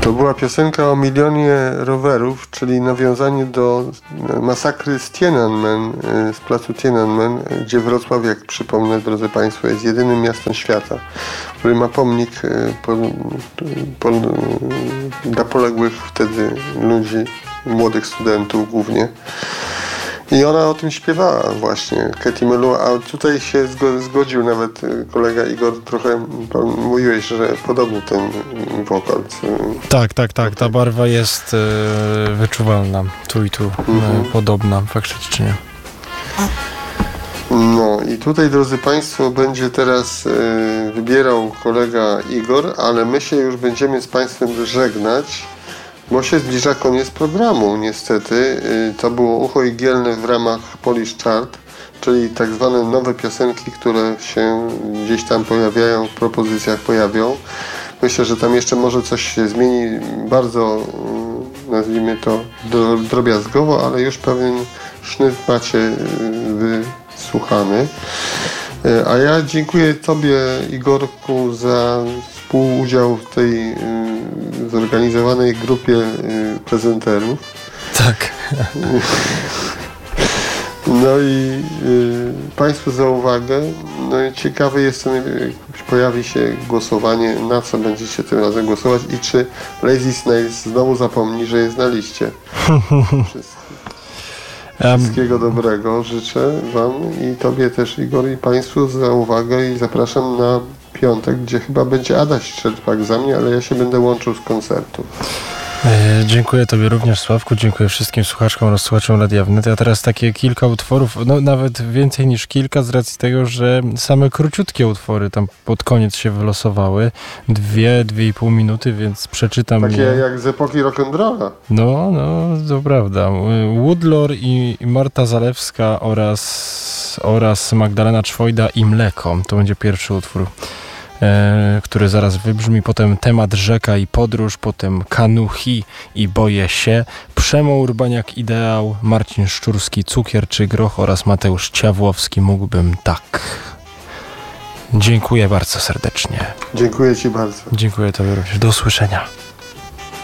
To była piosenka o milionie rowerów, czyli nawiązanie do masakry z Tiananmen, z placu Tiananmen, gdzie Wrocław, jak przypomnę, drodzy Państwo, jest jedynym miastem świata, który ma pomnik dla poległych wtedy ludzi, młodych studentów głównie. I ona o tym śpiewała właśnie, Katie Melua, a tutaj się zgodził nawet kolega Igor, trochę mówiłeś, że podobny ten wokal. Tak, ta barwa jest wyczuwalna, tu i tu podobna faktycznie. No i tutaj, drodzy Państwo, będzie teraz wybierał kolega Igor, ale my się już będziemy z Państwem żegnać, bo się zbliża koniec programu, niestety. To było Ucho Igielne w ramach Polish Chart, czyli tak zwane nowe piosenki, które się gdzieś tam pojawiają, w propozycjach pojawią. Myślę, że tam jeszcze może coś się zmieni bardzo, nazwijmy to, drobiazgowo, ale już pewien sznyt macie wysłuchany. A ja dziękuję Tobie, Igorku, za współudział w tej zorganizowanej grupie prezenterów. Tak. No i Państwu za uwagę. No i ciekawy jestem, jak pojawi się głosowanie, na co będziecie tym razem głosować i czy Lazy Snails znowu zapomni, że jest na liście. Wszystkiego dobrego życzę Wam i Tobie też, Igor, i Państwu za uwagę i zapraszam na piątek, gdzie chyba będzie Adaś Szczerpak za mnie, ale ja się będę łączył z koncertu. Dziękuję Tobie również, Sławku, dziękuję wszystkim słuchaczkom oraz słuchaczom Radia Wnet. Ja teraz takie kilka utworów, no nawet więcej niż kilka, z racji tego, że same króciutkie utwory tam pod koniec się wylosowały. 2,5 minuty, więc przeczytam takie jak z epoki rock'n'rolla. No, to prawda. Woodlore i Marta Zalewska oraz Magdalena Czwojda i Mleko. To będzie pierwszy utwór, który zaraz wybrzmi, potem Temat Rzeka i Podróż, potem Kanuchi i Boję się, Przemo Urbaniak Ideał, Marcin Szczurski Cukier czy Groch oraz Mateusz Ciawłowski Mógłbym tak. Dziękuję bardzo serdecznie. Dziękuję Ci bardzo. Dziękuję Tobie również. Do usłyszenia.